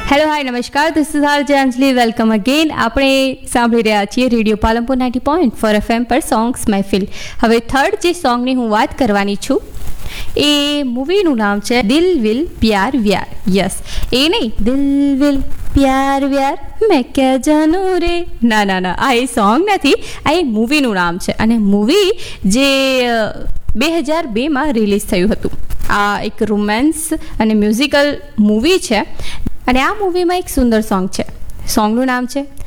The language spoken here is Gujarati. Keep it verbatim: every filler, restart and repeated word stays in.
હેલો હાય નમસ્કાર, this is RJ Anjali. Welcome again. આપણે સાંભળી રહ્યા છીએ radio Palanpur ninety point four FM પર સોંગ્સ મહેફિલ. હવે થર્ડ જે સોંગની હું વાત કરવાની છું એ મૂવીનું નામ છે દિલ વિલ પ્યાર વ્યાર. યસ, એ નહીં દિલ વિલ પ્યાર વ્યાર મેં ક્યાં જાનું રે. ના ના ના, આ એ સોંગ નથી, આ એ મૂવીનું નામ છે. અને મૂવી જે બે હજાર બેમાં રિલીઝ થયું હતું. આ એક રોમેન્સ અને મ્યુઝિકલ મૂવી છે. અને આ મૂવીમાં એક સુંદર સોંગ છે. સોંગનું નામ છે